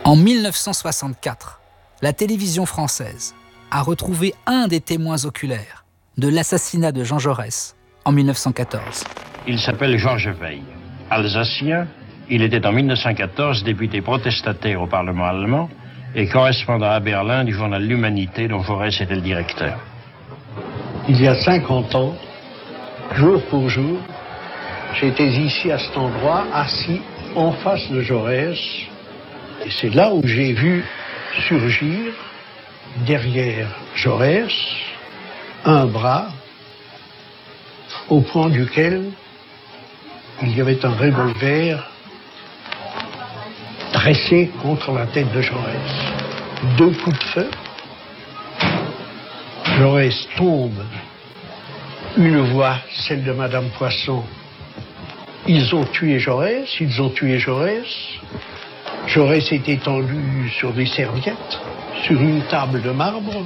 En 1964, la télévision française a retrouvé un des témoins oculaires de l'assassinat de Jean Jaurès en 1914. Il s'appelle Georges Veil. Alsacien, il était en 1914 député protestataire au Parlement allemand et correspondant à Berlin du journal L'Humanité dont Jaurès était le directeur. Il y a 50 ans, jour pour jour, j'étais ici à cet endroit, assis en face de Jaurès. Et c'est là où j'ai vu surgir, derrière Jaurès, un bras au point duquel il y avait un revolver dressé contre la tête de Jaurès. 2 coups de feu. Jaurès tombe. Une voix, celle de Madame Poisson. Ils ont tué Jaurès, ils ont tué Jaurès. Jaurès est étendu sur des serviettes, sur une table de marbre.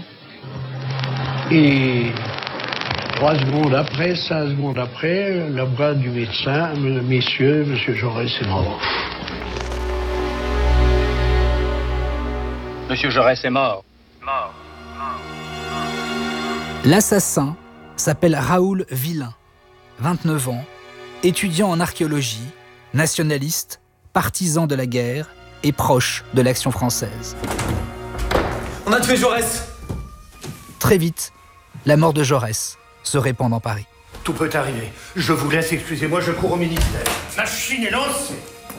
Et 3 secondes après, 5 secondes après, la voix du médecin, messieurs, monsieur Jaurès est mort. Monsieur Jaurès est mort. L'assassin s'appelle Raoul Villain, 29 ans, étudiant en archéologie, nationaliste, partisan de la guerre et proche de l'Action française. On a tué Jaurès! Très vite, la mort de Jaurès se répand dans Paris. Tout peut arriver. Je vous laisse, excusez-moi, je cours au ministère. Machine est lancée.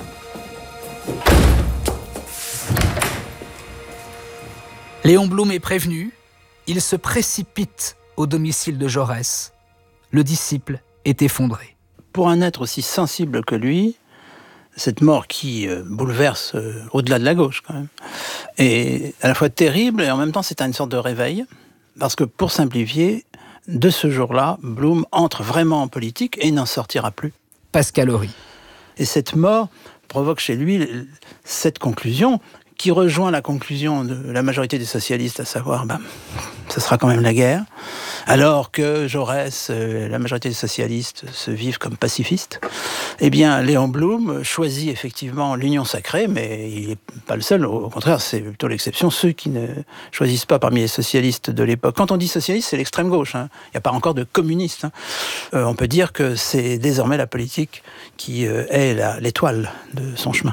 Léon Blum est prévenu, il se précipite au domicile de Jaurès. Le disciple est effondré. Pour un être aussi sensible que lui, cette mort qui bouleverse au-delà de la gauche quand même, est à la fois terrible et en même temps c'est une sorte de réveil. Parce que pour simplifier, de ce jour-là, Blum entre vraiment en politique et n'en sortira plus. Pascal Horry. Et cette mort provoque chez lui cette conclusion qui rejoint la conclusion de la majorité des socialistes, à savoir, ce sera quand même la guerre, alors que Jaurès, la majorité des socialistes se vivent comme pacifistes. Eh bien, Léon Blum choisit effectivement l'union sacrée, mais il n'est pas le seul, au contraire, c'est plutôt l'exception, ceux qui ne choisissent pas parmi les socialistes de l'époque. Quand on dit socialiste, c'est l'extrême gauche, hein. Il n'y a pas encore de communistes. Hein. On peut dire que c'est désormais la politique qui est l'étoile de son chemin.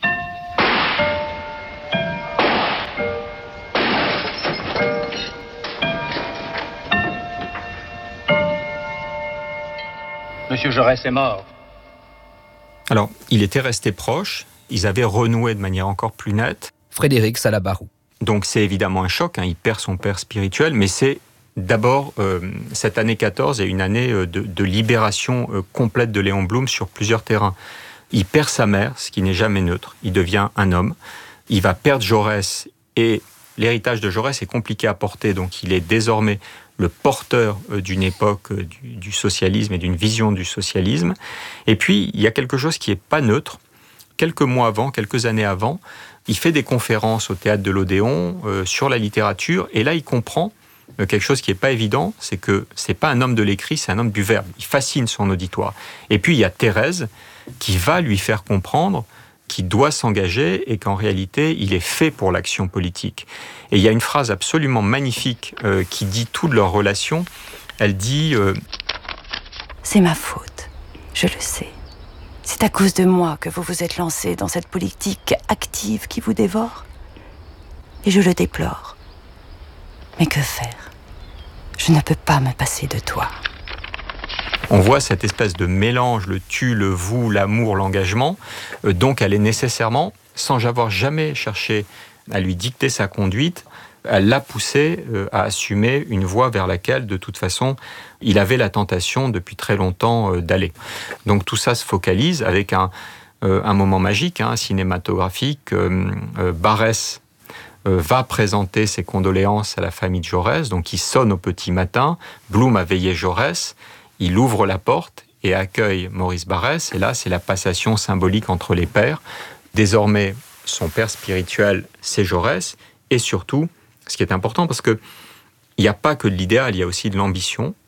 Monsieur Jaurès est mort. Alors, il était resté proche, ils avaient renoué de manière encore plus nette. Frédéric Salabarou. Donc c'est évidemment un choc, hein, il perd son père spirituel, mais c'est d'abord, cette année 14 est une année de libération complète de Léon Blum sur plusieurs terrains. Il perd sa mère, ce qui n'est jamais neutre, il devient un homme. Il va perdre Jaurès et l'héritage de Jaurès est compliqué à porter, donc il est désormais le porteur d'une époque du socialisme et d'une vision du socialisme. Et puis, il y a quelque chose qui n'est pas neutre. Quelques mois avant, quelques années avant, il fait des conférences au Théâtre de l'Odéon sur la littérature. Et là, il comprend quelque chose qui n'est pas évident, c'est que ce n'est pas un homme de l'écrit, c'est un homme du verbe. Il fascine son auditoire. Et puis, il y a Thérèse qui va lui faire comprendre qu'il doit s'engager et qu'en réalité, il est fait pour l'action politique. Et il y a une phrase absolument magnifique qui dit tout de leur relation. Elle dit c'est ma faute, je le sais. C'est à cause de moi que vous vous êtes lancé dans cette politique active qui vous dévore. Et je le déplore. Mais que faire? Je ne peux pas me passer de toi. On voit cette espèce de mélange, le tu, le vous, l'amour, l'engagement. Donc elle est nécessairement, sans avoir jamais cherché à lui dicter sa conduite, à l'a poussé à assumer une voie vers laquelle, de toute façon, il avait la tentation depuis très longtemps d'aller. Donc tout ça se focalise avec un moment magique, cinématographique. Barrès va présenter ses condoléances à la famille de Jaurès, donc il sonne au petit matin. Blum a veillé Jaurès. Il ouvre la porte et accueille Maurice Barrès. Et là, c'est la passation symbolique entre les pères. Désormais, son père spirituel, c'est Jaurès. Et surtout, ce qui est important, parce qu'il n'y a pas que de l'idéal, il y a aussi de l'ambition.